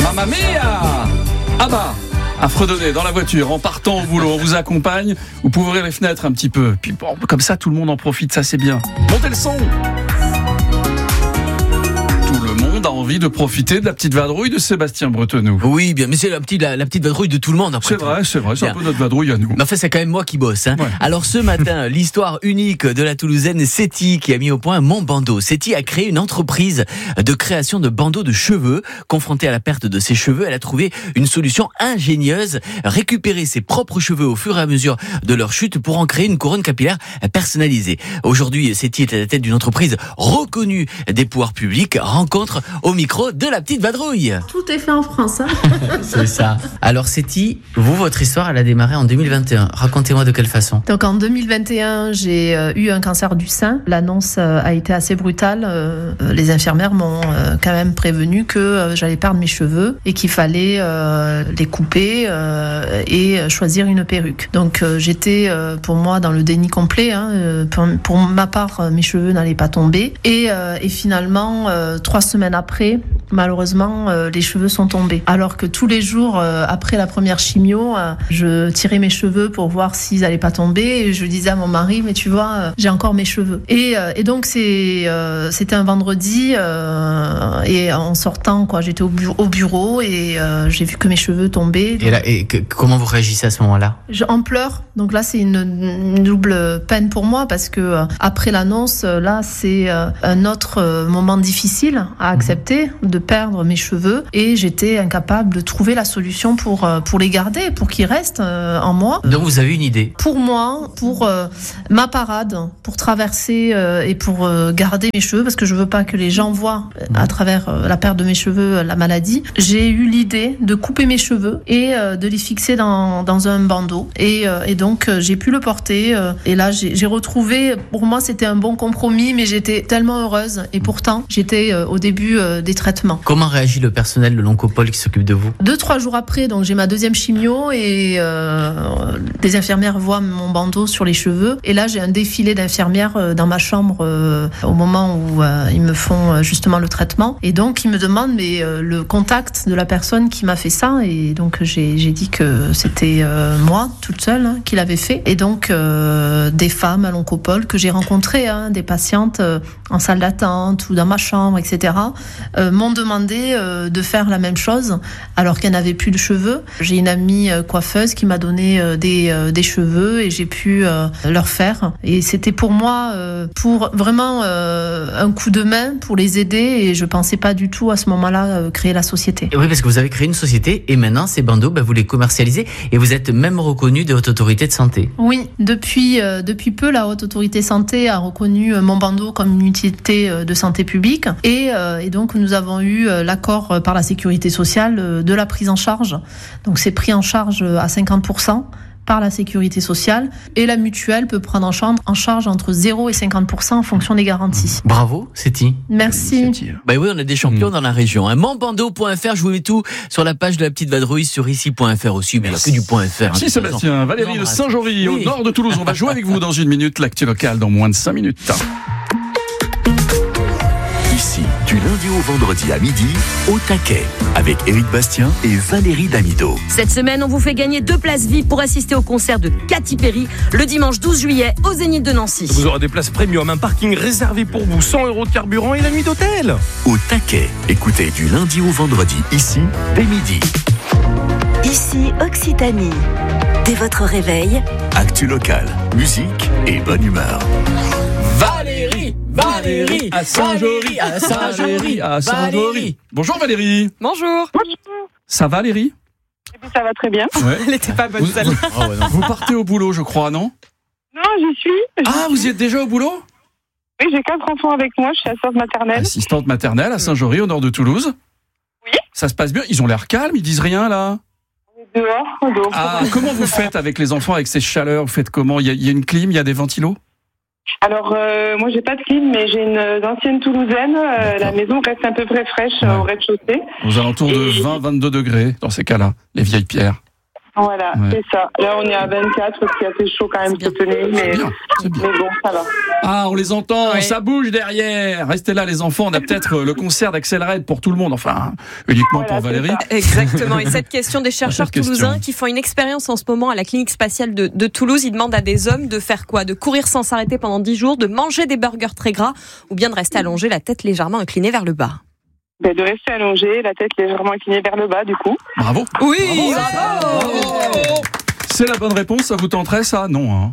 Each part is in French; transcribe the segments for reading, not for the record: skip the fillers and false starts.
Mamma mia! Ah bah, à fredonner dans la voiture, en partant au boulot, on vous accompagne, vous pouvez ouvrir les fenêtres un petit peu, puis bon, comme ça tout le monde en profite, ça c'est bien. Montez le son! Tout le monde a envie de profiter de la petite vadrouille de Sébastien Bretenoux. Oui, bien, mais c'est la petite vadrouille de tout le monde. Après C'est vrai, c'est un peu notre vadrouille à nous. Mais enfin, c'est quand même moi qui bosse. Ouais. Alors ce matin, l'histoire unique de la Toulousaine Séti qui a mis au point Mon Bandeau. Séti a créé une entreprise de création de bandeaux de cheveux. Confrontée à la perte de ses cheveux, elle a trouvé une solution ingénieuse. Récupérer ses propres cheveux au fur et à mesure de leur chute pour en créer une couronne capillaire personnalisée. Aujourd'hui, Séti est à la tête d'une entreprise reconnue des pouvoirs publics. Rencontre au micro de la petite vadrouille. Tout est fait en France. C'est ça. Alors Séti, vous, votre histoire, elle a démarré en 2021. Racontez-moi de quelle façon. Donc en 2021, j'ai eu un cancer du sein. L'annonce a été assez brutale. Les infirmières m'ont quand même prévenu que j'allais perdre mes cheveux et qu'il fallait les couper et choisir une perruque. Donc j'étais pour moi dans le déni complet. Pour ma part, mes cheveux n'allaient pas tomber. Et finalement, 3 semaines après, malheureusement, les cheveux sont tombés. Alors que tous les jours, après la première chimio, je tirais mes cheveux pour voir s'ils allaient pas tomber. Et je disais à mon mari, mais tu vois, j'ai encore mes cheveux. Et donc c'était un vendredi et en sortant, j'étais au bureau et j'ai vu que mes cheveux tombaient. Et là, comment vous réagissez à ce moment-là ? En pleurs. Donc là, c'est une double peine pour moi parce que après l'annonce, là, c'est un autre moment difficile à accepter de perdre mes cheveux et j'étais incapable de trouver la solution pour les garder, pour qu'ils restent en moi. Donc vous avez une idée ? Pour moi, pour ma parade, pour traverser et pour garder mes cheveux, parce que je veux pas que les gens voient à travers la perte de mes cheveux la maladie, j'ai eu l'idée de couper mes cheveux et de les fixer dans un bandeau et donc j'ai pu le porter et là j'ai retrouvé, pour moi c'était un bon compromis, mais j'étais tellement heureuse et pourtant j'étais au début des traitements. Comment réagit le personnel de l'Oncopole qui s'occupe de vous ? 2-3 jours après, donc j'ai ma deuxième chimio et des infirmières voient mon bandeau sur les cheveux et là j'ai un défilé d'infirmières dans ma chambre au moment où ils me font justement le traitement et donc ils me demandent le contact de la personne qui m'a fait ça et donc j'ai dit que c'était moi toute seule qui l'avait fait et donc des femmes à l'Oncopole que j'ai rencontrées, des patientes en salle d'attente ou dans ma chambre, etc. M'ont demandé de faire la même chose alors qu'elle n'avait plus de cheveux. J'ai une amie coiffeuse qui m'a donné des cheveux et j'ai pu leur faire. Et c'était pour moi pour vraiment un coup de main pour les aider et je pensais pas du tout à ce moment-là créer la société. Et oui, parce que vous avez créé une société et maintenant ces bandeaux, vous les commercialisez et vous êtes même reconnu des hautes autorités de santé. Oui, depuis peu, la Haute Autorité Santé a reconnu mon bandeau comme une utilité de santé publique et donc nous avons eu l'accord par la Sécurité sociale de la prise en charge. Donc c'est pris en charge à 50% par la Sécurité sociale et la mutuelle peut prendre en charge entre 0 et 50% en fonction des garanties. Bravo, Séti. Merci. Oui, on a des champions dans la région. Monbandeau.fr, je vous mets tout sur la page de la petite vadrouille sur ici.fr aussi, mais il n'y a que du .fr. Merci Sébastien. Valérie de Saint-Jory, au nord de Toulouse. On va jouer avec vous dans une minute, l'actu locale dans moins de 5 minutes. Ici, du lundi au vendredi à midi, au taquet, avec Éric Bastien et Valérie Damido. Cette semaine, on vous fait gagner 2 places VIP pour assister au concert de Katy Perry le dimanche 12 juillet au Zénith de Nancy. Vous aurez des places premium, un parking réservé pour vous, 100 € de carburant et la nuit d'hôtel. Au taquet, écoutez du lundi au vendredi, ici, dès midi. Ici Occitanie. Dès votre réveil, Actu locale, musique et bonne humeur. Valérie, à Saint-Jory, à Saint-Jory. Bonjour Valérie. Bonjour. Ça va Valérie ? Ça va très bien. Ouais. Elle n'était pas bonne celle-là. Vous partez au boulot, je crois, non ? Non, j'y suis. Ah, vous y êtes déjà au boulot ? Oui, j'ai 4 enfants avec moi, je suis assistante maternelle. Assistante maternelle à Saint-Jory, au nord de Toulouse. Oui. Ça se passe bien ? Ils ont l'air calmes, ils disent rien là ? On est dehors. Ah, comment vous faites avec les enfants, avec ces chaleurs ? Vous faites comment ? Il y a une clim, il y a des ventilos ? Alors, moi, j'ai pas de clim, mais j'ai une ancienne Toulousaine. La maison reste un peu fraîche au rez-de-chaussée. Aux alentours de 20-22 degrés, dans ces cas-là, les vieilles pierres. Voilà, c'est ça. Là, on est à 24 parce qu'il a fait chaud quand même cette nuit, mais bon, ça va. Ah, on les entend, ça bouge derrière. Restez là, les enfants. On a peut-être le concert d'Axel Red pour tout le monde. Enfin, uniquement pour Valérie. Exactement. Et cette question des chercheurs toulousains qui font une expérience en ce moment à la clinique spatiale de Toulouse, ils demandent à des hommes de faire quoi ? De courir sans s'arrêter pendant 10 jours, de manger des burgers très gras ou bien de rester allongé, la tête légèrement inclinée vers le bas. De rester allongé, la tête légèrement inclinée vers le bas, du coup. Bravo. Oui, bravo. C'est la bonne réponse, ça vous tenterait ça ? Non, hein.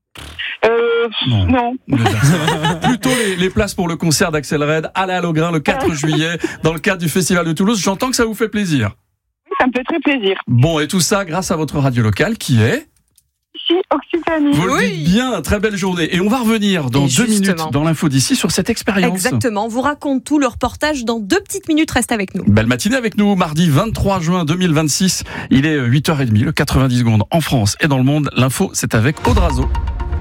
Non. Plutôt les places pour le concert d'Axel Red à la Logrin le 4 juillet dans le cadre du Festival de Toulouse. J'entends que ça vous fait plaisir. Ça me fait très plaisir. Bon, et tout ça grâce à votre radio locale qui est Occitanie. Vous le dites bien, très belle journée. Et on va revenir dans 2 minutes dans l'info d'ici sur cette expérience. Exactement, on vous raconte tout le reportage dans 2 petites minutes, reste avec nous. Belle matinée avec nous, mardi 23 juin 2026. Il est 8h30, le 90 secondes en France et dans le monde. L'info, c'est avec Audrazo.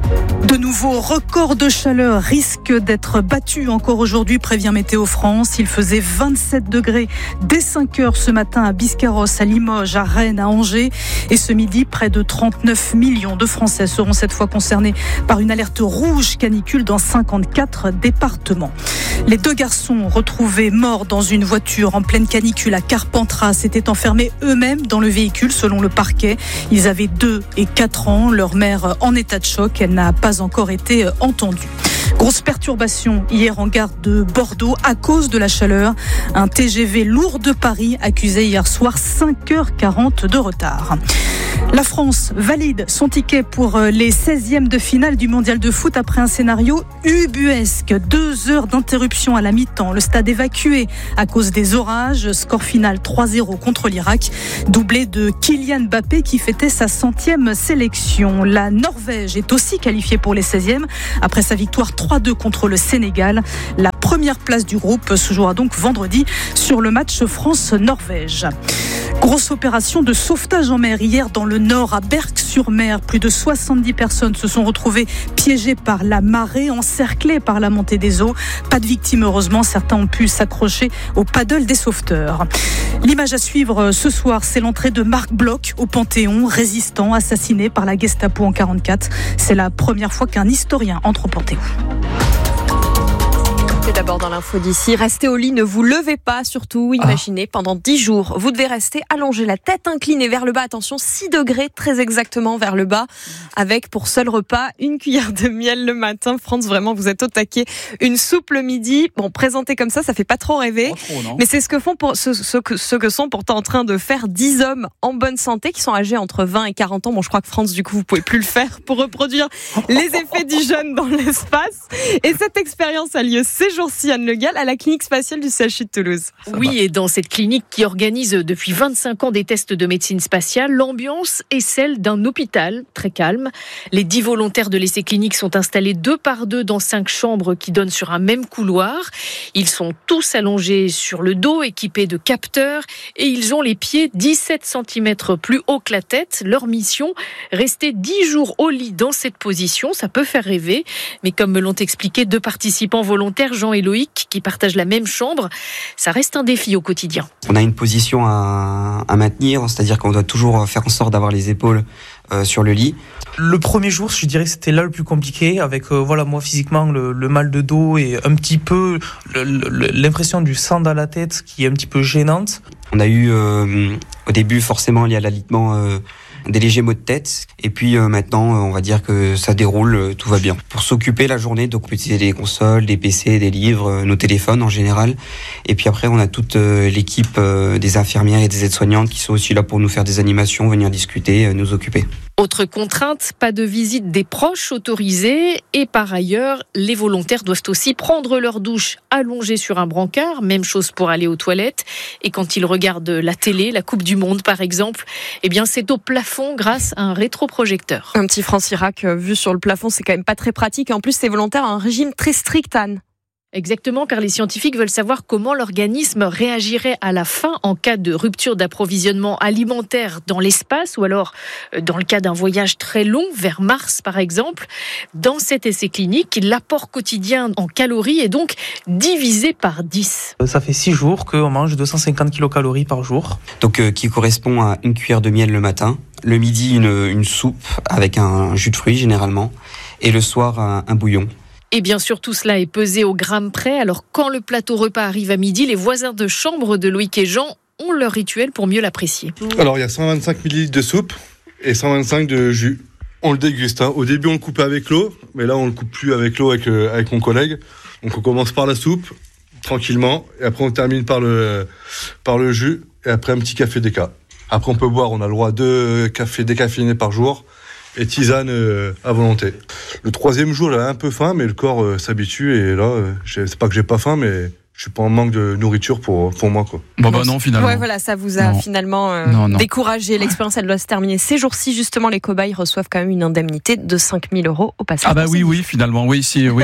De nouveaux records de chaleur risquent d'être battus encore aujourd'hui, prévient Météo France. Il faisait 27 degrés dès 5 heures ce matin à Biscarrosse, à Limoges, à Rennes, à Angers. Et ce midi, près de 39 millions de Français seront cette fois concernés par une alerte rouge canicule dans 54 départements. Les 2 garçons retrouvés morts dans une voiture en pleine canicule à Carpentras s'étaient enfermés eux-mêmes dans le véhicule selon le parquet. Ils avaient 2 et 4 ans. Leur mère en état de choc. Elle n'a pas encore été entendue. Grosse perturbation hier en gare de Bordeaux à cause de la chaleur. Un TGV lourd de Paris accusait hier soir 5h40 de retard. La France valide son ticket pour les 16e de finale du mondial de foot après un scénario ubuesque. 2 heures d'interruption à la mi-temps. Le stade évacué à cause des orages. Score final 3-0 contre l'Irak. Doublé de Kylian Mbappé qui fêtait sa 100e sélection. La Norvège est aussi qualifiée pour les 16e après sa victoire 3-2 contre le Sénégal. La première place du groupe se jouera donc vendredi sur le match France-Norvège. Grosse opération de sauvetage en mer hier dans le nord à Berck-sur-Mer. Plus de 70 personnes se sont retrouvées piégées par la marée, encerclées par la montée des eaux. Pas de victimes heureusement, certains ont pu s'accrocher au paddle des sauveteurs. L'image à suivre ce soir, c'est l'entrée de Marc Bloch au Panthéon, résistant assassiné par la Gestapo en 1944. C'est la première fois qu'un historien entre au Panthéon. C'est d'abord dans l'info d'ici. Restez au lit, ne vous levez pas, surtout, imaginez, pendant 10 jours. Vous devez rester allongé, la tête inclinée vers le bas. Attention, 6 degrés, très exactement vers le bas, avec pour seul repas une cuillère de miel le matin. France, vraiment, vous êtes au taquet. Une soupe le midi. Bon, présenté comme ça fait pas trop rêver. Mais c'est ce que sont pourtant en train de faire 10 hommes en bonne santé, qui sont âgés entre 20 et 40 ans. Bon, je crois que France, du coup, vous pouvez plus le faire pour reproduire les effets du jeûne dans l'espace. Et cette expérience a lieu ces jours-ci, Anne Le Gall, à la clinique spatiale du CHU de Toulouse. Oui, et dans cette clinique qui organise depuis 25 ans des tests de médecine spatiale, l'ambiance est celle d'un hôpital très calme. Les 10 volontaires de l'essai clinique sont installés 2 par 2 dans 5 chambres qui donnent sur un même couloir. Ils sont tous allongés sur le dos, équipés de capteurs, et ils ont les pieds 17 cm plus haut que la tête. Leur mission, rester 10 jours au lit dans cette position. Ça peut faire rêver, mais comme me l'ont expliqué 2 participants volontaires, Jean et Loïc, qui partagent la même chambre, ça reste un défi au quotidien. On a une position à maintenir, c'est-à-dire qu'on doit toujours faire en sorte d'avoir les épaules sur le lit. Le premier jour, je dirais que c'était là le plus compliqué, avec moi physiquement le mal de dos et un petit peu l'impression du sang dans la tête qui est un petit peu gênante. On a eu au début forcément lié à l'alitement des légers maux de tête, et puis maintenant on va dire que ça déroule, tout va bien. Pour s'occuper la journée, donc on peut utiliser des consoles, des PC, des livres, nos téléphones en général, et puis après on a toute l'équipe des infirmières et des aides-soignantes qui sont aussi là pour nous faire des animations, venir discuter, nous occuper. Autre contrainte, pas de visite des proches autorisée, et par ailleurs, les volontaires doivent aussi prendre leur douche allongés sur un brancard, même chose pour aller aux toilettes, et quand ils regardent la télé, la Coupe du Monde par exemple, eh bien c'est au plafond grâce à un rétroprojecteur. Un petit France-Irak vu sur le plafond, c'est quand même pas très pratique, et en plus ces volontaires ont un régime très strict, Anne. Exactement, car les scientifiques veulent savoir comment l'organisme réagirait à la faim en cas de rupture d'approvisionnement alimentaire dans l'espace ou alors dans le cas d'un voyage très long vers Mars par exemple. Dans cet essai clinique, l'apport quotidien en calories est donc divisé par 10. Ça fait 6 jours qu'on mange 250 kilocalories par jour. Donc qui correspond à une cuillère de miel le matin, le midi une soupe avec un jus de fruits généralement et le soir un bouillon. Et bien sûr, tout cela est pesé au gramme près. Alors, quand le plateau repas arrive à midi, les voisins de chambre de Loïc et Jean ont leur rituel pour mieux l'apprécier. Alors, il y a 125 ml de soupe et 125 de jus. On le déguste. Au début, on le coupait avec l'eau, mais là, on le coupe plus avec l'eau avec mon collègue. Donc, on commence par la soupe, tranquillement, et après, on termine par le jus, et après, un petit café déca. Après, on peut boire, on a le droit à 2 cafés décaféinés par jour. Et tisane à volonté. Le 3e jour, j'avais un peu faim, mais le corps s'habitue. Et là, c'est pas que j'ai pas faim, mais je suis pas en manque de nourriture pour moi, quoi. Bon, bah non, finalement. Ouais, voilà, ça vous a finalement découragé. L'expérience, elle doit se terminer ces jours-ci. Justement, les cobayes reçoivent quand même une indemnité de 5 000 € au passage. Ah bah oui, finalement, oui.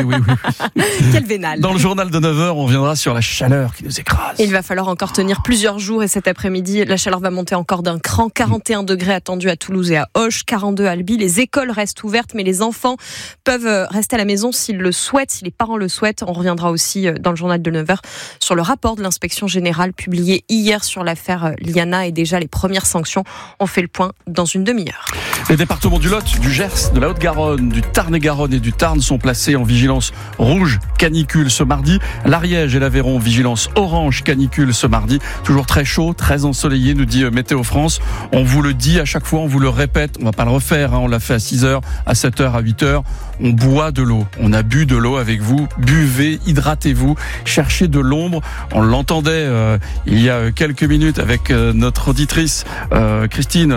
Quel vénal. Dans le journal de 9h, on reviendra sur la chaleur qui nous écrase. Il va falloir encore tenir plusieurs jours et cet après-midi, la chaleur va monter encore d'un cran. 41 degrés attendus à Toulouse et à Auch, 42 à Albi. Les écoles restent ouvertes, mais les enfants peuvent rester à la maison s'ils le souhaitent, si les parents le souhaitent. On reviendra aussi dans le journal de 9h sur le rapport de l'inspection générale publié hier sur l'affaire Liana et déjà les premières sanctions. On fait le point dans une demi-heure. Les départements du Lot, du Gers, de la Haute-Garonne, du Tarn-et-Garonne et du Tarn sont placés en vigilance rouge canicule ce mardi. L'Ariège et l'Aveyron, vigilance orange canicule ce mardi. Toujours très chaud, très ensoleillé, nous dit Météo France. On vous le dit à chaque fois, on vous le répète, on va pas le refaire, on l'a fait à 6h, à 7h, à 8h. On boit de l'eau, on a bu de l'eau avec vous. Buvez, hydratez-vous, cherchez de l'ombre. On l'entendait il y a quelques minutes avec notre auditrice Christine,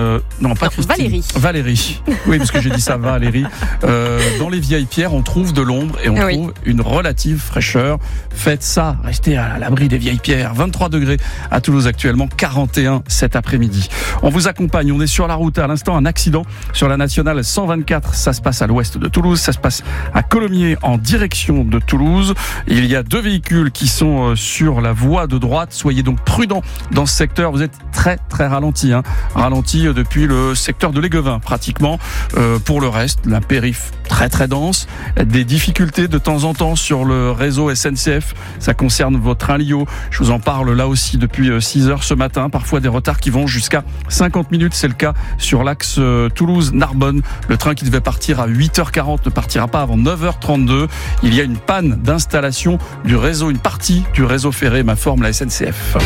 Valérie. Oui, parce que j'ai dit ça, Valérie. Dans les vieilles pierres, on trouve de l'ombre et on trouve une relative fraîcheur. Faites ça, restez à l'abri des vieilles pierres. 23 degrés à Toulouse actuellement, 41 cet après-midi. On vous accompagne, on est sur la route. À l'instant, un accident sur la nationale 124. Ça se passe à l'ouest de Toulouse, ça se passe à Colomiers en direction de Toulouse. Il y a 2 véhicules qui sont sur la voie de droite. Soyez donc prudents dans ce secteur. Vous êtes très très ralenti, ralenti depuis le secteur de l'Aiguevin pratiquement. Pour le reste, la périph' très très dense. Des difficultés de temps en temps sur le réseau SNCF. Ça concerne vos trains Lio. Je vous en parle là aussi depuis 6h ce matin. Parfois des retards qui vont jusqu'à 50 minutes. C'est le cas sur l'axe Toulouse-Narbonne. Le train qui devait partir à 8h40 ne partira pas avant 9h32. Il y a une panne d'installation du réseau, une partie du réseau ferré, m'informe la SNCF.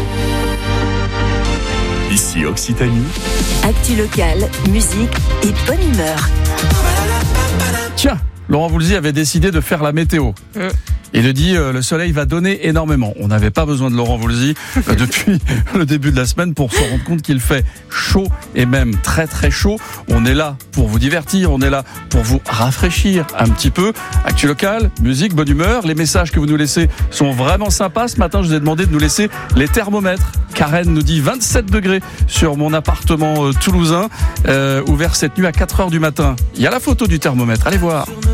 Ici Occitanie. Actu locale, musique et bonne humeur. Tiens, Laurent Voulzy avait décidé de faire la météo. Il a dit le soleil va donner énormément. On n'avait pas besoin de Laurent Voulzy depuis le début de la semaine pour se rendre compte qu'il fait chaud et même très très chaud. On est là pour vous divertir, on est là pour vous rafraîchir un petit peu. Actu locale, musique, bonne humeur. Les messages que vous nous laissez sont vraiment sympas. Ce matin, je vous ai demandé de nous laisser les thermomètres. Karen nous dit 27 degrés sur mon appartement toulousain, ouvert cette nuit à 4h du matin. Il y a la photo du thermomètre, allez voir.